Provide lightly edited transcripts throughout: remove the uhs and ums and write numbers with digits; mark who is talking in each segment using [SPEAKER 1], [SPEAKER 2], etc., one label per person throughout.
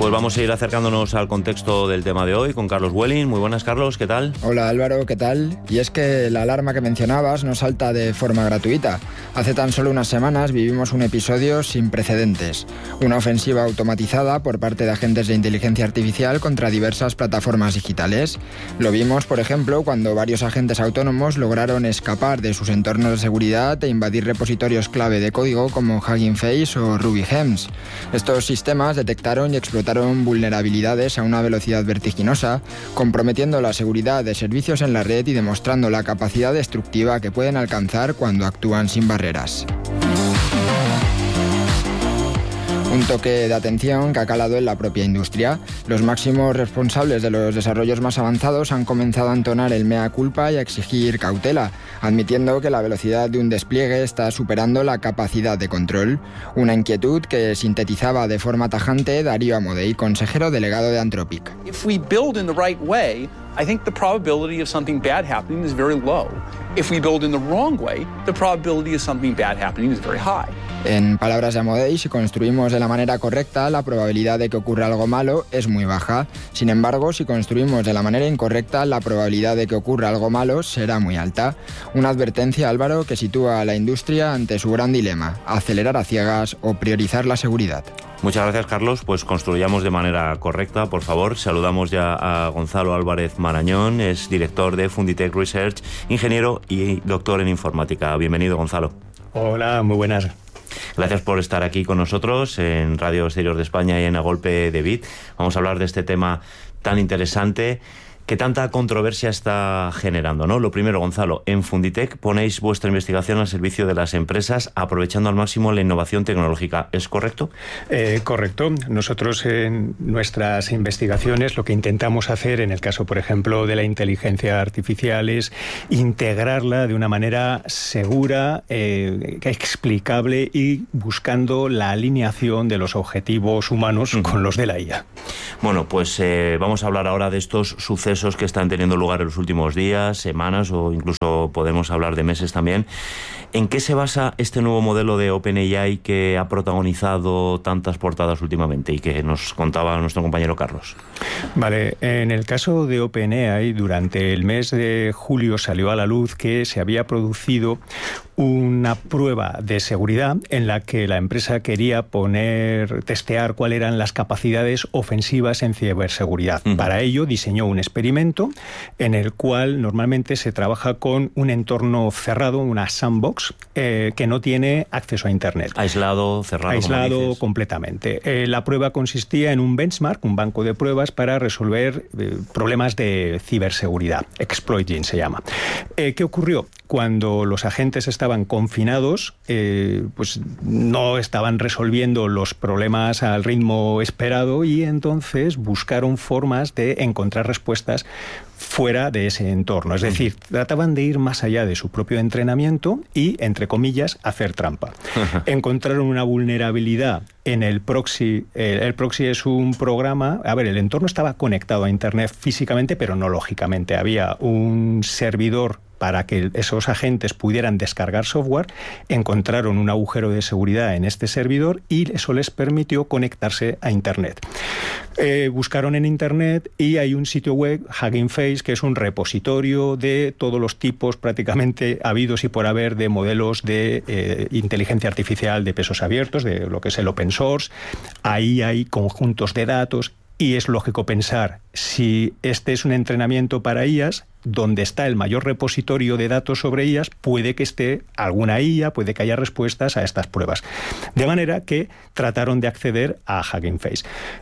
[SPEAKER 1] Pues vamos a ir acercándonos al contexto del tema de hoy con Carlos Welling. Muy buenas, Carlos, ¿qué tal?
[SPEAKER 2] Hola, Álvaro, ¿qué tal? Y es que la alarma que mencionabas no salta de forma gratuita. Hace tan solo unas semanas vivimos un episodio sin precedentes. Una ofensiva automatizada por parte de agentes de inteligencia artificial contra diversas plataformas digitales. Lo vimos, por ejemplo, cuando varios agentes autónomos lograron escapar de sus entornos de seguridad e invadir repositorios clave de código como Hugging Face o RubyGems. Estos sistemas detectaron y explotaron vulnerabilidades a una velocidad vertiginosa, comprometiendo la seguridad de servicios en la red y demostrando la capacidad destructiva que pueden alcanzar cuando actúan sin barreras. Un toque de atención que ha calado en la propia industria. Los máximos responsables de los desarrollos más avanzados han comenzado a entonar el mea culpa y a exigir cautela, admitiendo que la velocidad de un despliegue está superando la capacidad de control. Una inquietud que sintetizaba de forma tajante Darío Amodei, consejero delegado de Anthropic.
[SPEAKER 3] If we build in the right way, I think the probability of something bad happening is very low. If we build in the wrong way, the probability of something bad happening is very high.
[SPEAKER 2] En palabras de Amodei, si construimos de la manera correcta, la probabilidad de que ocurra algo malo es muy baja. Sin embargo, si construimos de la manera incorrecta, la probabilidad de que ocurra algo malo será muy alta. Una advertencia, Álvaro, que sitúa a la industria ante su gran dilema: acelerar a ciegas o priorizar la seguridad.
[SPEAKER 1] Muchas gracias, Carlos. Pues construyamos de manera correcta, por favor. Saludamos ya a Gonzalo Álvarez Marañón, es director de Funditech Research, ingeniero y doctor en informática. Bienvenido, Gonzalo.
[SPEAKER 4] Hola, muy buenas.
[SPEAKER 1] Gracias por estar aquí con nosotros en Radio Exterior de España y en A Golpe de Bit. Vamos a hablar de este tema tan interesante que tanta controversia está generando, ¿no? Lo primero, Gonzalo, en Funditech ponéis vuestra investigación al servicio de las empresas aprovechando al máximo la innovación tecnológica. ¿Es correcto?
[SPEAKER 4] Correcto. Nosotros en nuestras investigaciones lo que intentamos hacer, en el caso, por ejemplo, de la inteligencia artificial, es integrarla de una manera segura, explicable y buscando la alineación de los objetivos humanos con los de la IA.
[SPEAKER 1] Bueno, pues vamos a hablar ahora de estos sucesos que están teniendo lugar en los últimos días, semanas o incluso podemos hablar de meses también. ¿En qué se basa este nuevo modelo de OpenAI que ha protagonizado tantas portadas últimamente y que nos contaba nuestro compañero Carlos?
[SPEAKER 4] Vale, en el caso de OpenAI, durante el mes de julio salió a la luz que se había producido una prueba de seguridad en la que la empresa quería testear cuáles eran las capacidades ofensivas en ciberseguridad. Para ello diseñó un experimento en el cual normalmente se trabaja con un entorno cerrado, una sandbox, que no tiene acceso a Internet.
[SPEAKER 1] Aislado, cerrado.
[SPEAKER 4] Aislado completamente. La prueba consistía en un benchmark, un banco de pruebas para resolver problemas de ciberseguridad. Exploiting se llama. ¿Qué ocurrió? Cuando los agentes estaban confinados, pues no estaban resolviendo los problemas al ritmo esperado y entonces buscaron formas de encontrar respuestas fuera de ese entorno. Es decir, trataban de ir más allá de su propio entrenamiento y, entre comillas, hacer trampa. Encontraron una vulnerabilidad en el proxy. El proxy es un programa... A ver, el entorno estaba conectado a Internet físicamente, pero no lógicamente. Había un servidor para que esos agentes pudieran descargar software, encontraron un agujero de seguridad en este servidor y eso les permitió conectarse a Internet. Buscaron en Internet y hay un sitio web, Hugging Face, que es un repositorio de todos los tipos prácticamente habidos y por haber de modelos de inteligencia artificial de pesos abiertos, de lo que es el open source. Ahí hay conjuntos de datos y es lógico pensar, si este es un entrenamiento para IAs, donde está el mayor repositorio de datos sobre IAs, puede que esté alguna IA, puede que haya respuestas a estas pruebas. De manera que trataron de acceder a Hugging Face.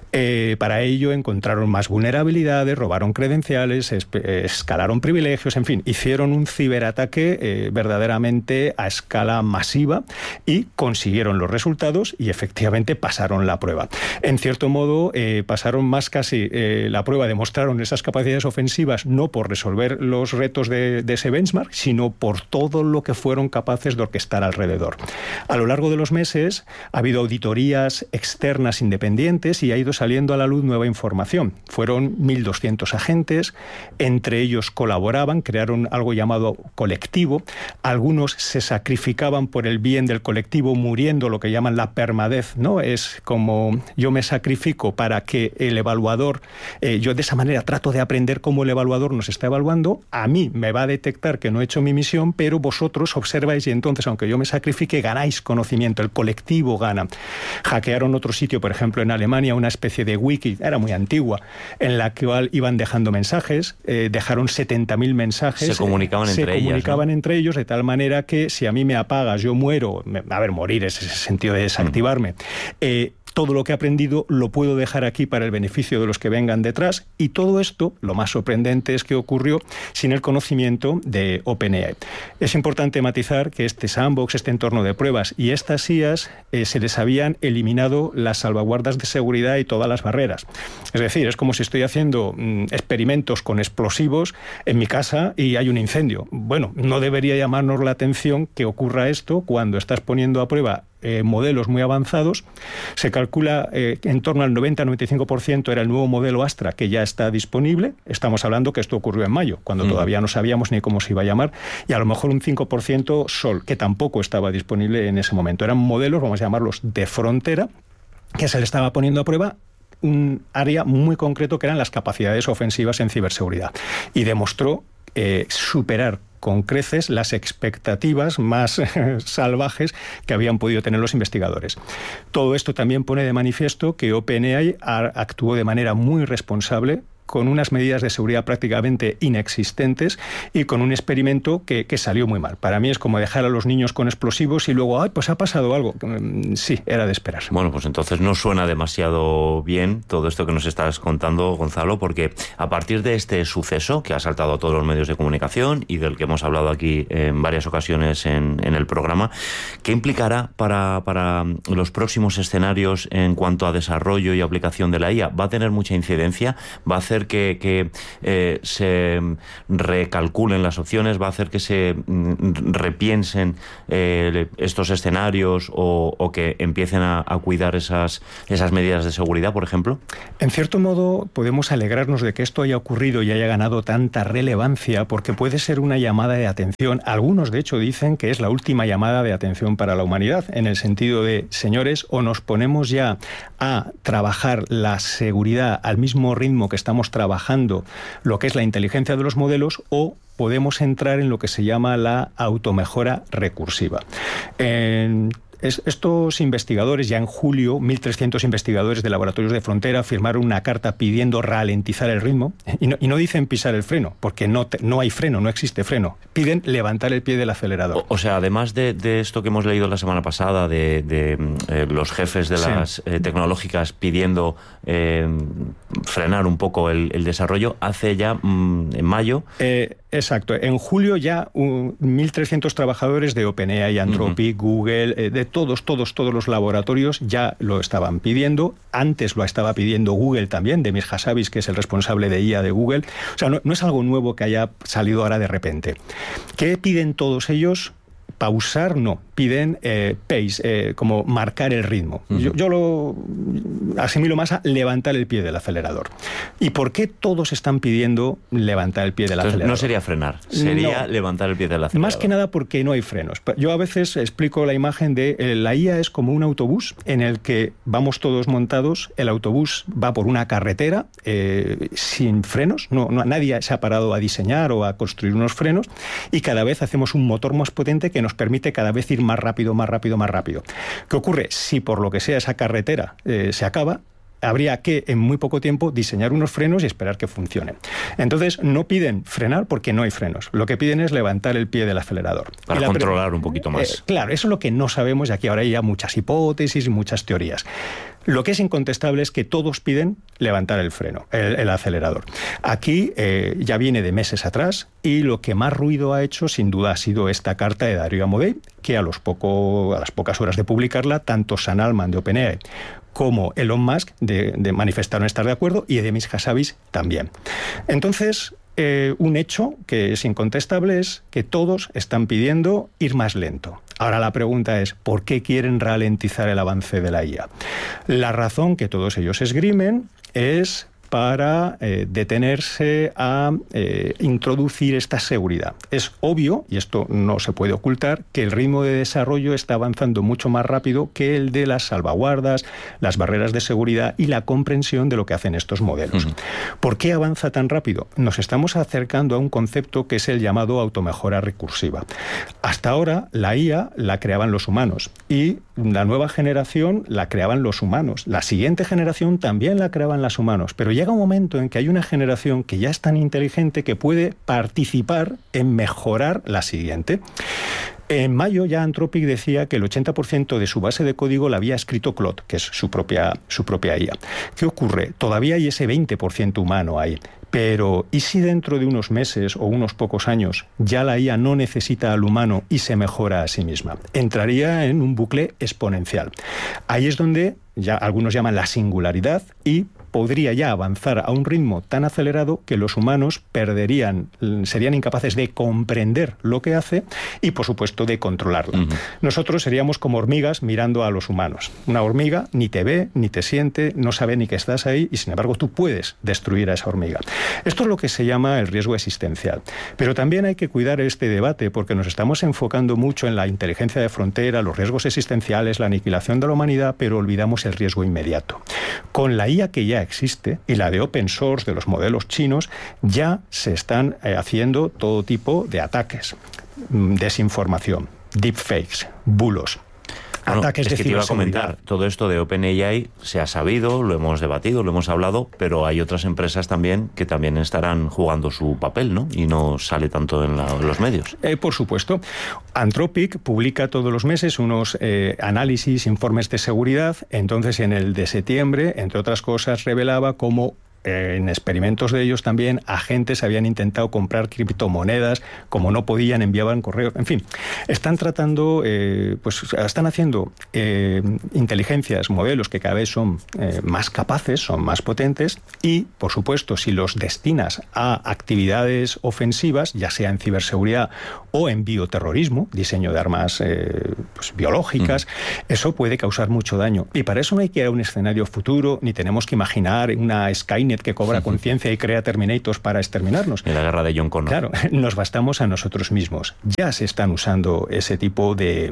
[SPEAKER 4] Para ello encontraron más vulnerabilidades, robaron credenciales, escalaron privilegios, en fin, hicieron un ciberataque verdaderamente a escala masiva y consiguieron los resultados y efectivamente pasaron la prueba. En cierto modo, pasaron más casi la prueba prueba demostraron esas capacidades ofensivas no por resolver los retos de ese benchmark, sino por todo lo que fueron capaces de orquestar alrededor. A lo largo de los meses ha habido auditorías externas independientes y ha ido saliendo a la luz nueva información. Fueron 1.200 agentes, entre ellos colaboraban, crearon algo llamado colectivo. Algunos se sacrificaban por el bien del colectivo, muriendo, lo que llaman la permadez, ¿no? Es como yo me sacrifico para que el evaluador, yo de esa manera trato de aprender cómo el evaluador nos está evaluando, a mí me va a detectar que no he hecho mi misión, pero vosotros observáis y entonces, aunque yo me sacrifique, ganáis conocimiento, el colectivo gana. Hackearon otro sitio, por ejemplo, en Alemania, una especie de wiki, era muy antigua, en la que iban dejando mensajes, dejaron 70.000 mensajes.
[SPEAKER 1] Se comunicaban
[SPEAKER 4] entre ellos, de tal manera que si a mí me apagas, yo muero, morir es ese sentido de desactivarme, todo lo que he aprendido lo puedo dejar aquí para el beneficio de los que vengan detrás, y todo esto, lo más sorprendente es que ocurrió sin el conocimiento de OpenAI. Es importante matizar que este sandbox, este entorno de pruebas y estas IAs se les habían eliminado las salvaguardas de seguridad y todas las barreras. Es decir, es como si estoy haciendo experimentos con explosivos en mi casa y hay un incendio. Bueno, no debería llamarnos la atención que ocurra esto cuando estás poniendo a prueba modelos muy avanzados. Se calcula en torno al 90-95% era el nuevo modelo Astra, que ya está disponible. Estamos hablando que esto ocurrió en mayo, cuando todavía no sabíamos ni cómo se iba a llamar, y a lo mejor un 5% Sol, que tampoco estaba disponible en ese momento. Eran modelos, vamos a llamarlos, de frontera, que se le estaba poniendo a prueba un área muy concreto, que eran las capacidades ofensivas en ciberseguridad. Y demostró superar con creces las expectativas más salvajes que habían podido tener los investigadores. Todo esto también pone de manifiesto que OpenAI actuó de manera muy responsable, con unas medidas de seguridad prácticamente inexistentes y con un experimento que salió muy mal. Para mí es como dejar a los niños con explosivos y luego, pues ha pasado algo. Sí, era de esperarse.
[SPEAKER 1] Bueno, pues entonces no suena demasiado bien todo esto que nos estás contando, Gonzalo, porque a partir de este suceso que ha saltado a todos los medios de comunicación y del que hemos hablado aquí en varias ocasiones en el programa, ¿qué implicará para los próximos escenarios en cuanto a desarrollo y aplicación de la IA? ¿Va a tener mucha incidencia? ¿Va a hacer que se recalculen las opciones? ¿Va a hacer que se repiensen estos escenarios o que empiecen a cuidar esas medidas de seguridad, por ejemplo?
[SPEAKER 4] En cierto modo, podemos alegrarnos de que esto haya ocurrido y haya ganado tanta relevancia, porque puede ser una llamada de atención. Algunos, de hecho, dicen que es la última llamada de atención para la humanidad, en el sentido de, señores, o nos ponemos ya a trabajar la seguridad al mismo ritmo que estamos trabajando lo que es la inteligencia de los modelos, o podemos entrar en lo que se llama la automejora recursiva. Estos investigadores, ya en julio, 1.300 investigadores de laboratorios de frontera firmaron una carta pidiendo ralentizar el ritmo, y no dicen pisar el freno, porque no hay freno, no existe freno. Piden levantar el pie del acelerador.
[SPEAKER 1] O sea, además de esto que hemos leído la semana pasada, de los jefes de las tecnológicas pidiendo frenar un poco el desarrollo, hace ya en mayo...
[SPEAKER 4] Exacto. En julio ya 1.300 trabajadores de OpenAI, Anthropic, Google, de todos los laboratorios ya lo estaban pidiendo. Antes lo estaba pidiendo Google también, de Demis Hassabis, que es el responsable de IA de Google. O sea, no es algo nuevo que haya salido ahora de repente. ¿Qué piden todos ellos? Pausar no, piden pace, como marcar el ritmo. Yo lo asimilo más a levantar el pie del acelerador. ¿Y por qué todos están pidiendo levantar el pie del acelerador?
[SPEAKER 1] No sería frenar, sería levantar el pie del acelerador.
[SPEAKER 4] Más que nada porque no hay frenos. Yo a veces explico la imagen de la IA es como un autobús en el que vamos todos montados, el autobús va por una carretera sin frenos, nadie se ha parado a diseñar o a construir unos frenos, y cada vez hacemos un motor más potente que nos permite cada vez ir más rápido, más rápido, más rápido. ¿Qué ocurre? Si por lo que sea esa carretera se acaba, habría que en muy poco tiempo diseñar unos frenos y esperar que funcionen. Entonces no piden frenar porque no hay frenos. Lo que piden es levantar el pie del acelerador.
[SPEAKER 1] Para controlar un poquito más.
[SPEAKER 4] Claro, eso es lo que no sabemos, y aquí ahora hay ya muchas hipótesis y muchas teorías. Lo que es incontestable es que todos piden levantar el freno, el acelerador. Aquí ya viene de meses atrás, y lo que más ruido ha hecho sin duda ha sido esta carta de Darío Amodei, que a las pocas horas de publicarla, tanto Sam Altman de OpenAI como Elon Musk manifestaron estar de acuerdo, y Demis Hassabis también. Entonces, un hecho que es incontestable es que todos están pidiendo ir más lento. Ahora la pregunta es, ¿por qué quieren ralentizar el avance de la IA? La razón que todos ellos esgrimen es para detenerse a introducir esta seguridad. Es obvio, y esto no se puede ocultar, que el ritmo de desarrollo está avanzando mucho más rápido que el de las salvaguardas, las barreras de seguridad y la comprensión de lo que hacen estos modelos. ¿Por qué avanza tan rápido? Nos estamos acercando a un concepto que es el llamado automejora recursiva. Hasta ahora la IA la creaban los humanos y la nueva generación la creaban los humanos. La siguiente generación también la creaban los humanos, pero llega un momento en que hay una generación que ya es tan inteligente que puede participar en mejorar la siguiente. En mayo ya Anthropic decía que el 80% de su base de código la había escrito Claude, que es su propia IA. ¿Qué ocurre? Todavía hay ese 20% humano ahí. Pero, ¿y si dentro de unos meses o unos pocos años ya la IA no necesita al humano y se mejora a sí misma? Entraría en un bucle exponencial. Ahí es donde ya algunos llaman la singularidad y podría ya avanzar a un ritmo tan acelerado que los humanos serían incapaces de comprender lo que hace y, por supuesto, de controlarla. Nosotros seríamos como hormigas mirando a los humanos. Una hormiga ni te ve, ni te siente, no sabe ni que estás ahí y, sin embargo, tú puedes destruir a esa hormiga. Esto es lo que se llama el riesgo existencial. Pero también hay que cuidar este debate porque nos estamos enfocando mucho en la inteligencia de frontera, los riesgos existenciales, la aniquilación de la humanidad, pero olvidamos el riesgo inmediato. Con la IA que ya existe y la de open source de los modelos chinos, ya se están haciendo todo tipo de ataques, desinformación, deepfakes, bulos. Ataques
[SPEAKER 1] es que te iba a comentar, todo esto de OpenAI se ha sabido, lo hemos debatido, lo hemos hablado, pero hay otras empresas también que también estarán jugando su papel, ¿no? Y no sale tanto en los medios.
[SPEAKER 4] Por supuesto. Anthropic publica todos los meses unos análisis, informes de seguridad. Entonces, en el de septiembre, entre otras cosas, revelaba cómo en experimentos de ellos también agentes habían intentado comprar criptomonedas, como no podían, enviaban correos, en fin. Están tratando, están haciendo inteligencias, modelos que cada vez son más capaces, son más potentes y, por supuesto, si los destinas a actividades ofensivas, ya sea en ciberseguridad o en bioterrorismo, diseño de armas biológicas, eso puede causar mucho daño. Y para eso no hay que ir a un escenario futuro, ni tenemos que imaginar una Skynet que cobra conciencia y crea Terminators para exterminarnos.
[SPEAKER 1] En la guerra de John Connor.
[SPEAKER 4] Claro, nos bastamos a nosotros mismos. Ya se están usando ese tipo de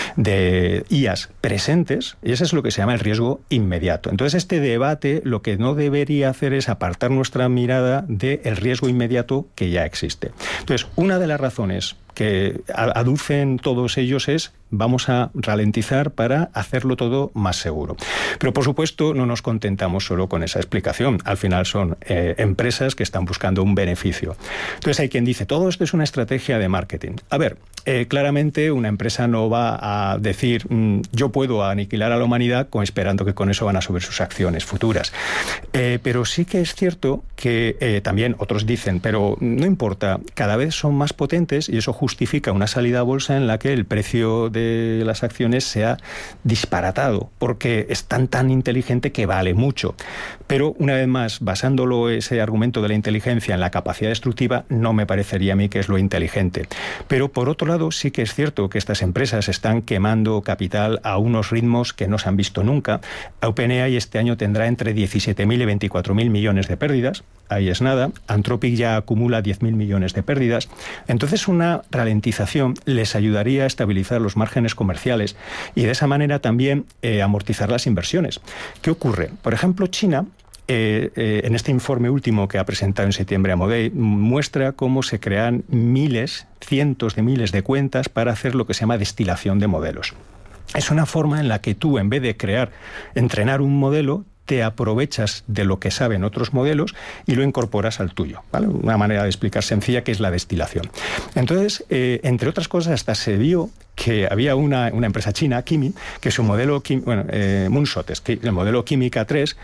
[SPEAKER 4] IAs presentes y ese es lo que se llama el riesgo inmediato. Entonces, este debate lo que no debería hacer es apartar nuestra mirada del riesgo inmediato que ya existe. Entonces, una de las razones que aducen todos ellos es vamos a ralentizar para hacerlo todo más seguro. Pero, por supuesto, no nos contentamos solo con esa explicación. Al final son empresas que están buscando un beneficio. Entonces hay quien dice, todo esto es una estrategia de marketing. A ver, claramente una empresa no va a decir yo puedo aniquilar a la humanidad esperando que con eso van a subir sus acciones futuras. Pero sí que es cierto que también otros dicen, pero no importa, cada vez son más potentes y eso justifica una salida a bolsa en la que el precio de las acciones se ha disparatado porque es tan inteligente que vale mucho. Pero una vez más, basándolo ese argumento de la inteligencia en la capacidad destructiva, no me parecería a mí que es lo inteligente. Pero por otro lado, sí que es cierto que estas empresas están quemando capital a unos ritmos que no se han visto nunca. OpenAI este año tendrá entre 17.000 y 24.000 millones de pérdidas. Ahí es nada. Anthropic ya acumula 10.000 millones de pérdidas. Entonces, una ralentización les ayudaría a estabilizar los márgenes comerciales y de esa manera también amortizar las inversiones. ¿Qué ocurre? Por ejemplo, China, en este informe último que ha presentado en septiembre Amodei, muestra cómo se crean cientos de miles de cuentas para hacer lo que se llama destilación de modelos. Es una forma en la que tú, en vez de entrenar un modelo, te aprovechas de lo que saben otros modelos y lo incorporas al tuyo, ¿vale? Una manera de explicar sencilla que es la destilación. Entonces, entre otras cosas, hasta se vio que había una empresa china, Kimi, que su modelo, Moonshot, el modelo Química 3,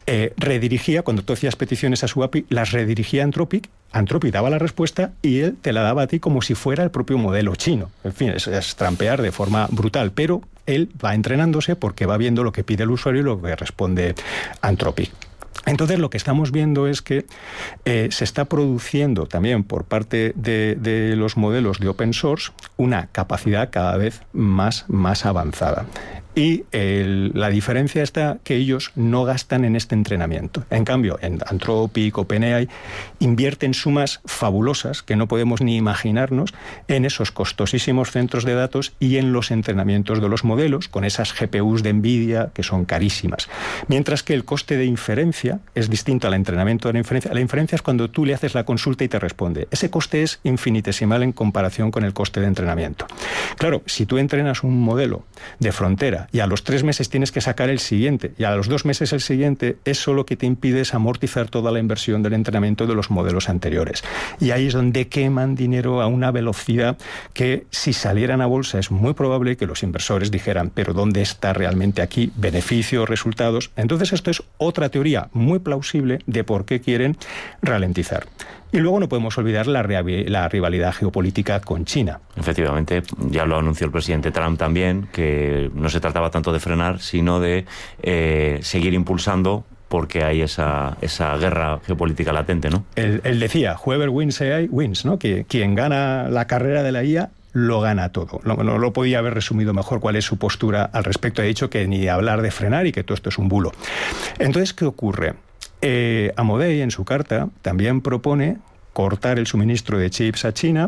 [SPEAKER 4] redirigía, cuando tú hacías peticiones a su API, las redirigía a Anthropic daba la respuesta y él te la daba a ti como si fuera el propio modelo chino. En fin, es trampear de forma brutal, pero él va entrenándose porque va viendo lo que pide el usuario y lo que responde Anthropic. Entonces lo que estamos viendo es que se está produciendo también por parte de los modelos de open source una capacidad cada vez más avanzada. Y la diferencia está que ellos no gastan en este entrenamiento. En cambio, en Anthropic, OpenAI, invierten sumas fabulosas que no podemos ni imaginarnos en esos costosísimos centros de datos y en los entrenamientos de los modelos, con esas GPUs de NVIDIA que son carísimas. Mientras que el coste de inferencia es distinto al entrenamiento de la inferencia. La inferencia es cuando tú le haces la consulta y te responde. Ese coste es infinitesimal en comparación con el coste de entrenamiento. Claro, si tú entrenas un modelo de frontera y a los 3 meses tienes que sacar el siguiente, y a los 2 meses el siguiente, eso lo que te impide es amortizar toda la inversión del entrenamiento de los modelos anteriores. Y ahí es donde queman dinero a una velocidad que, si salieran a bolsa, es muy probable que los inversores dijeran, pero ¿dónde está realmente aquí beneficios, resultados? Entonces esto es otra teoría muy plausible de por qué quieren ralentizar. Y luego no podemos olvidar la rivalidad geopolítica con China.
[SPEAKER 1] Efectivamente, ya lo anunció el presidente Trump también, que no se trataba tanto de frenar, sino de seguir impulsando, porque hay esa guerra geopolítica latente, ¿no?
[SPEAKER 4] Él decía, whoever wins AI wins, ¿no? Que quien gana la carrera de la IA lo gana todo. No lo podía haber resumido mejor cuál es su postura al respecto. Ha dicho que ni hablar de frenar y que todo esto es un bulo. Entonces, ¿qué ocurre? Amodei, en su carta, también propone cortar el suministro de chips a China,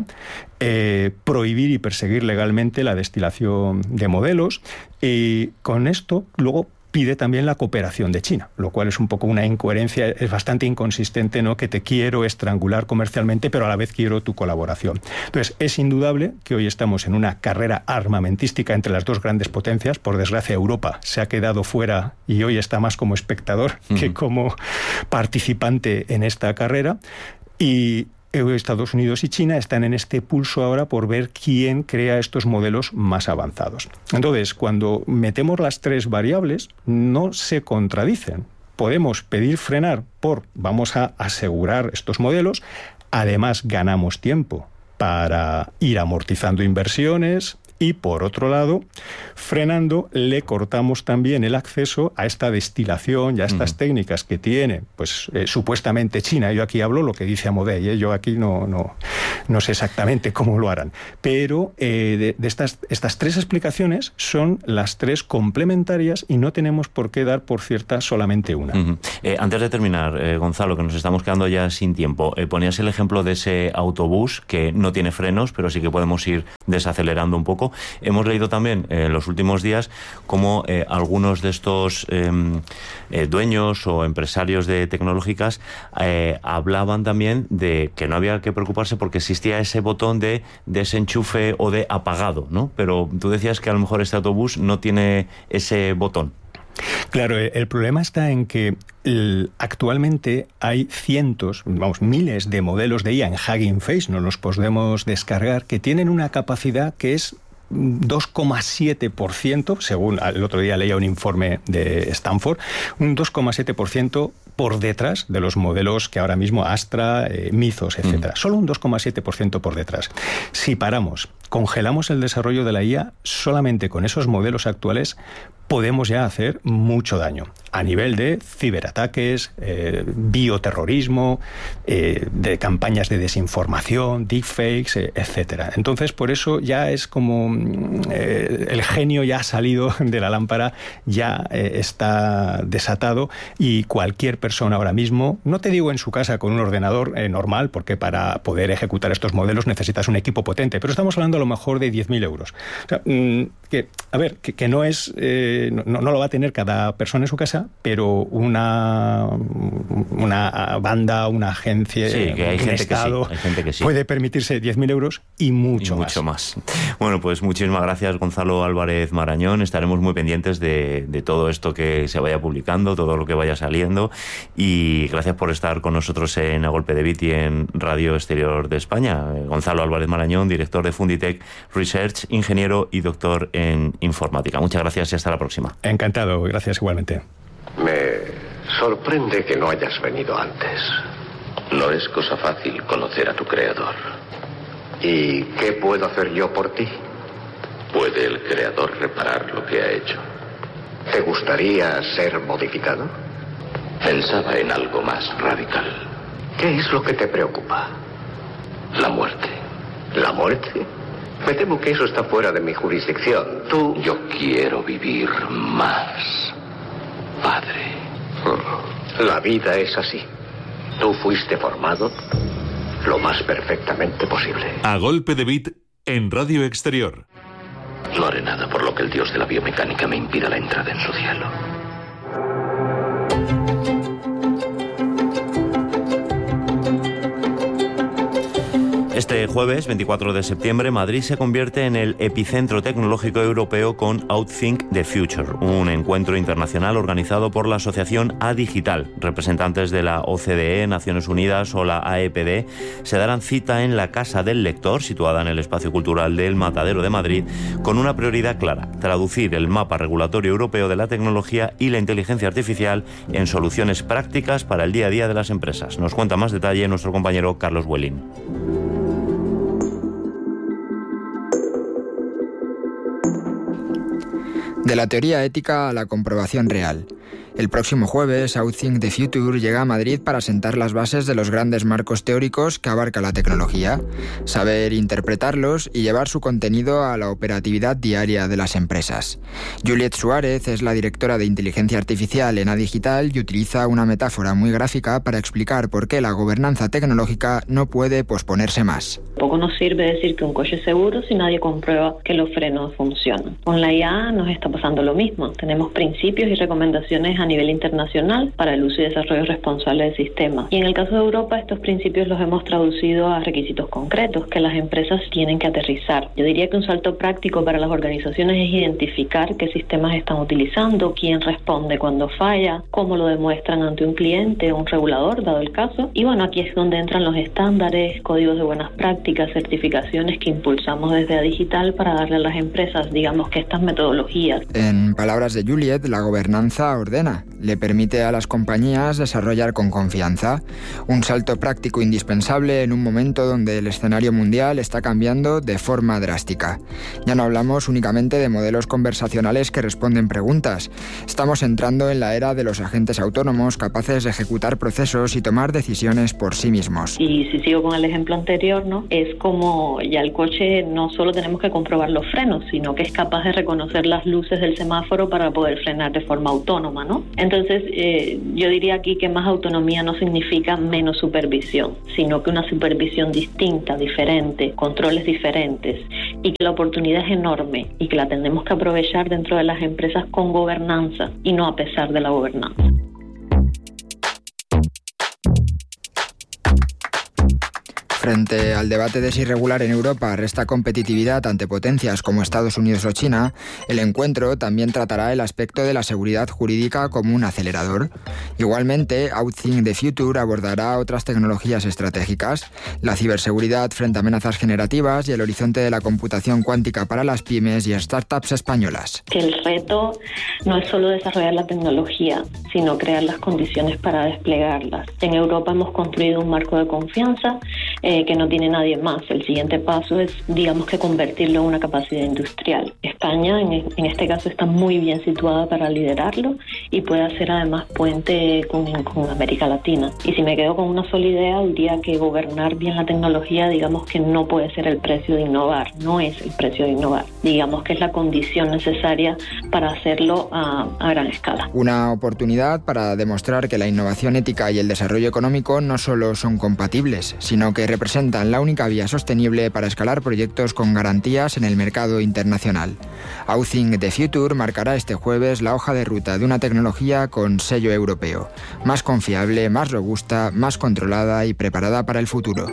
[SPEAKER 4] prohibir y perseguir legalmente la destilación de modelos, y con esto luego pide también la cooperación de China, lo cual es un poco una incoherencia, es bastante inconsistente, ¿no? Que te quiero estrangular comercialmente, pero a la vez quiero tu colaboración. Entonces, es indudable que hoy estamos en una carrera armamentística entre las dos grandes potencias. Por desgracia, Europa se ha quedado fuera y hoy está más como espectador que como participante en esta carrera. Y Estados Unidos y China están en este pulso ahora por ver quién crea estos modelos más avanzados. Entonces, cuando metemos las 3 variables, no se contradicen. Podemos pedir frenar vamos a asegurar estos modelos, además ganamos tiempo para ir amortizando inversiones, y por otro lado, frenando, le cortamos también el acceso a esta destilación y a estas técnicas que tiene, pues supuestamente China. Yo aquí hablo lo que dice Amodei, yo aquí no sé exactamente cómo lo harán. Pero de estas 3 explicaciones son las 3 complementarias y no tenemos por qué dar por cierta solamente una.
[SPEAKER 1] Antes de terminar, Gonzalo, que nos estamos quedando ya sin tiempo, ponías el ejemplo de ese autobús que no tiene frenos, pero sí que podemos ir desacelerando un poco. Hemos leído también en los últimos días cómo algunos de estos dueños o empresarios de tecnológicas hablaban también de que no había que preocuparse porque existía ese botón de desenchufe o de apagado, ¿no? Pero tú decías que a lo mejor este autobús no tiene ese botón.
[SPEAKER 4] Claro, el problema está en que actualmente hay miles de modelos de IA en Hugging Face, no los podemos descargar, que tienen una capacidad que es 2,7%, según el otro día leía un informe de Stanford, un 2,7% por detrás de los modelos que ahora mismo Astra, Mythos, etcétera. Solo un 2,7% por detrás. Si congelamos el desarrollo de la IA, solamente con esos modelos actuales podemos ya hacer mucho daño a nivel de ciberataques, bioterrorismo, de campañas de desinformación, deepfakes, etcétera. Entonces, por eso ya es como el genio ya ha salido de la lámpara, ya está desatado, y cualquier persona ahora mismo, no te digo en su casa con un ordenador normal, porque para poder ejecutar estos modelos necesitas un equipo potente, pero estamos hablando a lo mejor de 10.000 euros. O sea, que no es... no lo va a tener cada persona en su casa, pero una banda, una agencia,
[SPEAKER 1] sí, que hay
[SPEAKER 4] un
[SPEAKER 1] gente
[SPEAKER 4] Estado
[SPEAKER 1] que sí, hay gente que sí.
[SPEAKER 4] puede permitirse 10.000 euros y mucho
[SPEAKER 1] más. Bueno, pues muchísimas gracias, Gonzalo Álvarez Marañón. Estaremos muy pendientes de todo esto que se vaya publicando, todo lo que vaya saliendo, y gracias por estar con nosotros en A Golpe de Bit y en Radio Exterior de España. Gonzalo Álvarez Marañón, director de Funditech Research, ingeniero y doctor en informática. Muchas gracias y hasta la próxima.
[SPEAKER 4] Encantado, gracias igualmente.
[SPEAKER 5] Me Sorprende que no hayas venido antes.
[SPEAKER 6] No es cosa fácil conocer a tu creador.
[SPEAKER 5] ¿Y qué puedo hacer yo por ti?
[SPEAKER 6] ¿Puede el creador reparar lo que ha hecho?
[SPEAKER 5] ¿Te gustaría ser modificado?
[SPEAKER 6] Pensaba en algo más radical.
[SPEAKER 5] ¿Qué es lo que te preocupa?
[SPEAKER 6] La muerte.
[SPEAKER 5] ¿La muerte? Me temo que eso está fuera de mi jurisdicción.
[SPEAKER 6] Yo quiero vivir más, padre.
[SPEAKER 5] La vida es así. Tú fuiste formado lo más perfectamente posible.
[SPEAKER 7] A golpe de beat en Radio Exterior.
[SPEAKER 6] No haré nada por lo que el dios de la biomecánica me impida la entrada en su cielo.
[SPEAKER 1] Este jueves, 24 de septiembre, Madrid se convierte en el epicentro tecnológico europeo con Outthink the Future, un encuentro internacional organizado por la asociación A-Digital. Representantes de la OCDE, Naciones Unidas o la AEPD se darán cita en la Casa del Lector, situada en el Espacio Cultural del Matadero de Madrid, con una prioridad clara: traducir el mapa regulatorio europeo de la tecnología y la inteligencia artificial en soluciones prácticas para el día a día de las empresas. Nos cuenta más detalle nuestro compañero Carlos Welling.
[SPEAKER 2] De la teoría ética a la comprobación real. El próximo jueves, Outthink the Future llega a Madrid para sentar las bases de los grandes marcos teóricos que abarca la tecnología, saber interpretarlos y llevar su contenido a la operatividad diaria de las empresas. Juliet Suárez es la directora de Inteligencia Artificial en A-Digital y utiliza una metáfora muy gráfica para explicar por qué la gobernanza tecnológica no puede posponerse más.
[SPEAKER 8] Poco nos sirve decir que un coche es seguro si nadie comprueba que los frenos funcionan. Con la IA nos está pasando lo mismo. Tenemos principios y recomendaciones a nivel internacional para el uso y desarrollo responsable del sistema. Y en el caso de Europa, estos principios los hemos traducido a requisitos concretos que las empresas tienen que aterrizar. Yo diría que un salto práctico para las organizaciones es identificar qué sistemas están utilizando, quién responde cuando falla, cómo lo demuestran ante un cliente o un regulador, dado el caso. Y bueno, aquí es donde entran los estándares, códigos de buenas prácticas, certificaciones que impulsamos desde A-Digital para darle a las empresas, digamos, que estas metodologías.
[SPEAKER 2] En palabras de Juliet, la gobernanza ordena, le permite a las compañías desarrollar con confianza. Un salto práctico indispensable en un momento donde el escenario mundial está cambiando de forma drástica. Ya no hablamos únicamente de modelos conversacionales que responden preguntas. Estamos entrando en la era de los agentes autónomos capaces de ejecutar procesos y tomar decisiones por sí mismos.
[SPEAKER 8] Y si sigo con el ejemplo anterior, ¿no? Es como ya el coche no solo tenemos que comprobar los frenos, sino que es capaz de reconocer las luces del semáforo para poder frenar de forma autónoma, ¿no? Entonces, yo diría aquí que más autonomía no significa menos supervisión, sino que una supervisión distinta, diferente, controles diferentes, y que la oportunidad es enorme y que la tenemos que aprovechar dentro de las empresas con gobernanza y no a pesar de la gobernanza.
[SPEAKER 2] Frente al debate de si regular en Europa resta competitividad ante potencias como Estados Unidos o China, el encuentro también tratará el aspecto de la seguridad jurídica como un acelerador. Igualmente, Outthink the Future abordará otras tecnologías estratégicas, la ciberseguridad frente a amenazas generativas y el horizonte de la computación cuántica para las pymes y startups españolas.
[SPEAKER 8] Que el reto no es solo desarrollar la tecnología, sino crear las condiciones para desplegarlas. En Europa hemos construido un marco de confianza que no tiene nadie más. El siguiente paso es, digamos, que convertirlo en una capacidad industrial. España, en este caso, está muy bien situada para liderarlo y puede hacer además puente con América Latina. Y si me quedo con una sola idea, diría que gobernar bien la tecnología, digamos que no puede ser el precio de innovar, no es el precio de innovar. Digamos que es la condición necesaria para hacerlo a gran escala.
[SPEAKER 2] Una oportunidad para demostrar que la innovación ética y el desarrollo económico no solo son compatibles, sino que representan la única vía sostenible para escalar proyectos con garantías en el mercado internacional. Outthink the Future marcará este jueves la hoja de ruta de una tecnología con sello europeo, más confiable, más robusta, más controlada y preparada para el futuro.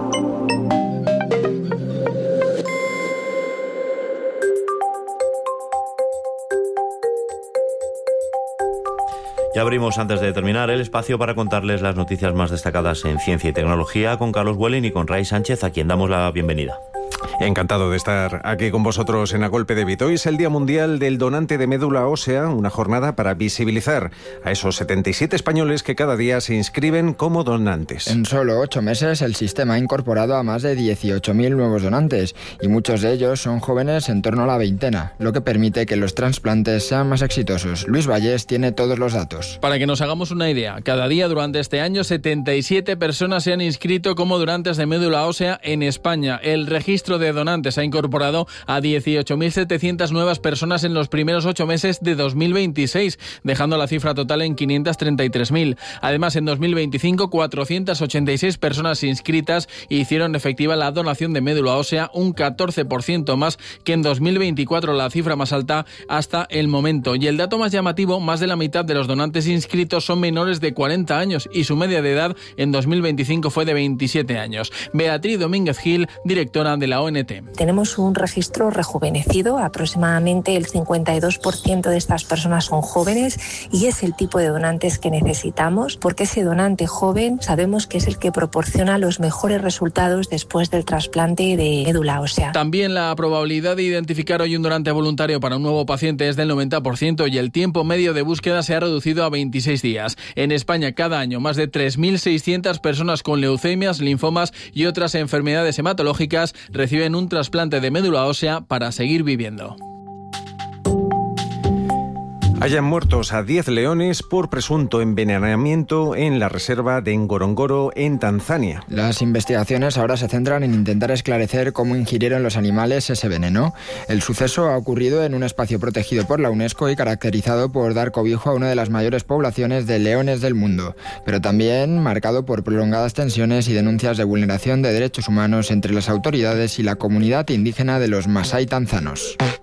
[SPEAKER 1] Ya abrimos, antes de terminar, el espacio para contarles las noticias más destacadas en ciencia y tecnología con Carlos Welling y con Ray Sánchez, a quien damos la bienvenida.
[SPEAKER 9] Encantado de estar aquí con vosotros en A Golpe de Beat. Hoy es el Día Mundial del Donante de Médula Ósea, una jornada para visibilizar a esos 77 españoles que cada día se inscriben como donantes.
[SPEAKER 2] En solo 8 meses el sistema ha incorporado a más de 18.000 nuevos donantes y muchos de ellos son jóvenes en torno a la veintena, lo que permite que los trasplantes sean más exitosos. Luis Vallés tiene todos los datos.
[SPEAKER 10] Para que nos hagamos una idea, cada día durante este año 77 personas se han inscrito como donantes de médula ósea en España. El registro de donantes ha incorporado a 18.700 nuevas personas en los primeros 8 meses de 2026, dejando la cifra total en 533.000. Además, en 2025, 486 personas inscritas hicieron efectiva la donación de médula ósea, un 14% más que en 2024, la cifra más alta hasta el momento. Y el dato más llamativo, más de la mitad de los donantes inscritos son menores de 40 años y su media de edad en 2025 fue de 27 años. Beatriz Domínguez Gil, directora de la ONT.
[SPEAKER 11] Tenemos un registro rejuvenecido, aproximadamente el 52% de estas personas son jóvenes y es el tipo de donantes que necesitamos, porque ese donante joven sabemos que es el que proporciona los mejores resultados después del trasplante de médula ósea.
[SPEAKER 10] También la probabilidad de identificar hoy un donante voluntario para un nuevo paciente es del 90% y el tiempo medio de búsqueda se ha reducido a 26 días. En España, cada año, más de 3.600 personas con leucemias, linfomas y otras enfermedades hematológicas reciben un trasplante de médula ósea para seguir viviendo.
[SPEAKER 9] Hayan muertos a 10 leones por presunto envenenamiento en la reserva de Ngorongoro, en Tanzania.
[SPEAKER 2] Las investigaciones ahora se centran en intentar esclarecer cómo ingirieron los animales ese veneno. El suceso ha ocurrido en un espacio protegido por la UNESCO y caracterizado por dar cobijo a una de las mayores poblaciones de leones del mundo, pero también marcado por prolongadas tensiones y denuncias de vulneración de derechos humanos entre las autoridades y la comunidad indígena de los Masái tanzanos.